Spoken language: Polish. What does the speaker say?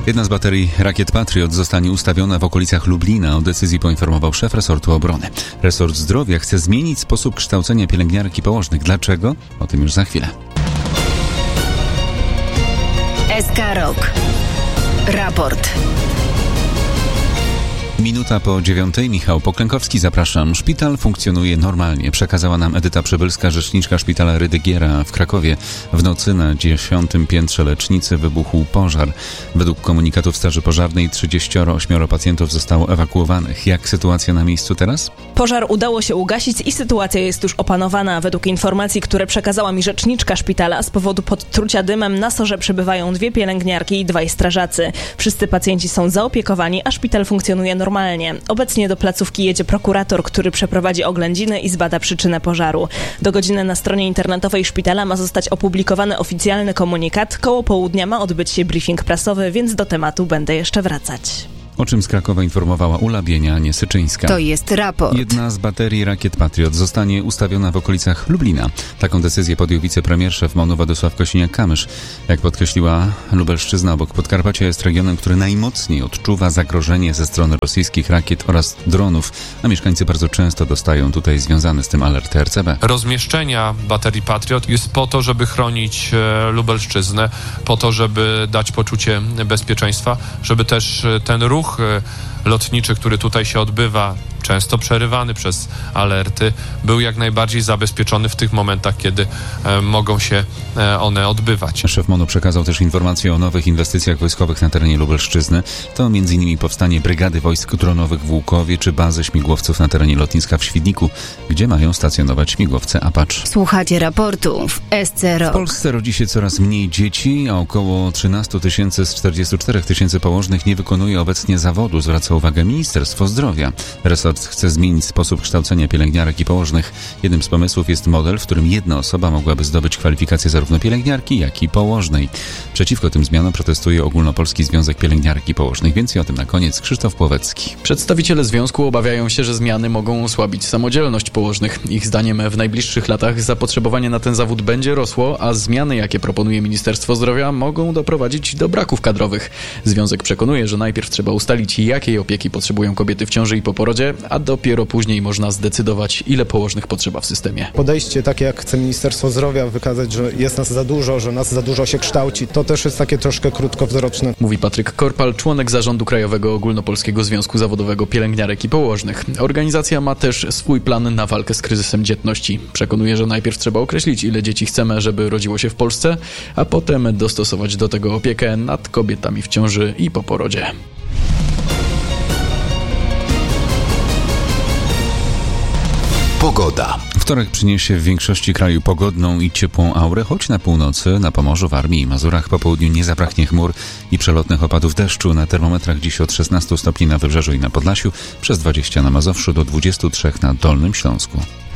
Jedna z baterii rakiet Patriot zostanie ustawiona w okolicach Lublina. O decyzji poinformował szef resortu obrony. Resort zdrowia chce zmienić sposób kształcenia pielęgniarek i położnych. Dlaczego? O tym już za chwilę. SK Rok. Raport. Minuta po 9:00. Michał Poklękowski, zapraszam. Szpital funkcjonuje normalnie. Przekazała nam Edyta Przybylska, rzeczniczka szpitala Rydygiera w Krakowie. W nocy na 10. piętrze lecznicy wybuchł pożar. Według komunikatów Straży Pożarnej 38 pacjentów zostało ewakuowanych. Jak sytuacja na miejscu teraz? Pożar udało się ugasić i sytuacja jest już opanowana. Według informacji, które przekazała mi rzeczniczka szpitala, z powodu podtrucia dymem na SOR-ze przebywają 2 pielęgniarki i 2 strażacy. Wszyscy pacjenci są zaopiekowani, a szpital funkcjonuje normalnie. Obecnie do placówki jedzie prokurator, który przeprowadzi oględziny i zbada przyczynę pożaru. Do godziny na stronie internetowej szpitala ma zostać opublikowany oficjalny komunikat. Koło południa ma odbyć się briefing prasowy, więc do tematu będę jeszcze wracać. O czym z Krakowa informowała Ula Bienia-Niesyczyńska. To jest raport. Jedna z baterii rakiet Patriot zostanie ustawiona w okolicach Lublina. Taką decyzję podjął wicepremier szef MON-u Władysław Kosiniak-Kamysz. Jak podkreśliła, Lubelszczyzna obok Podkarpacia jest regionem, który najmocniej odczuwa zagrożenie ze strony rosyjskich rakiet oraz dronów, a mieszkańcy bardzo często dostają tutaj związane z tym alerty RCB. Rozmieszczenia baterii Patriot jest po to, żeby chronić Lubelszczyznę, po to, żeby dać poczucie bezpieczeństwa, żeby też ten ruch lotniczy, który tutaj się odbywa, często przerywany przez alerty, był jak najbardziej zabezpieczony w tych momentach, kiedy mogą się one odbywać. Szef MON-u przekazał też informacje o nowych inwestycjach wojskowych na terenie Lubelszczyzny. To m.in. powstanie Brygady Wojsk Dronowych w Łukowie czy bazy śmigłowców na terenie lotniska w Świdniku, gdzie mają stacjonować śmigłowce Apache. Słuchacie raportu w SC Rok. W Polsce rodzi się coraz mniej dzieci, a około 13 tysięcy z 44 tysięcy położnych nie wykonuje obecnie zawodu, zwraca uwagę Ministerstwo Zdrowia. Resort chce zmienić sposób kształcenia pielęgniarek i położnych. Jednym z pomysłów jest model, w którym jedna osoba mogłaby zdobyć kwalifikacje zarówno pielęgniarki, jak i położnej. Przeciwko tym zmianom protestuje Ogólnopolski Związek Pielęgniarek i Położnych. Więcej o tym na koniec Krzysztof Płowecki. Przedstawiciele związku obawiają się, że zmiany mogą osłabić samodzielność położnych. Ich zdaniem w najbliższych latach zapotrzebowanie na ten zawód będzie rosło, a zmiany, jakie proponuje Ministerstwo Zdrowia, mogą doprowadzić do braków kadrowych. Związek przekonuje, że najpierw trzeba ustalić, jakiej opieki potrzebują kobiety w ciąży i po porodzie, a dopiero później można zdecydować, ile położnych potrzeba w systemie. Podejście takie, jak chce Ministerstwo Zdrowia wykazać, że jest nas za dużo, że nas za dużo się kształci, to też jest takie troszkę krótkowzroczne. Mówi Patryk Korpal, członek zarządu Krajowego Ogólnopolskiego Związku Zawodowego Pielęgniarek i Położnych. Organizacja ma też swój plan na walkę z kryzysem dzietności. Przekonuje, że najpierw trzeba określić, ile dzieci chcemy, żeby rodziło się w Polsce, a potem dostosować do tego opiekę nad kobietami w ciąży i po porodzie. Pogoda. Wtorek przyniesie w większości kraju pogodną i ciepłą aurę, choć na północy, na Pomorzu, Warmii i Mazurach po południu nie zabraknie chmur i przelotnych opadów deszczu. Na termometrach dziś od 16 stopni na Wybrzeżu i na Podlasiu, przez 20 na Mazowszu do 23 na Dolnym Śląsku.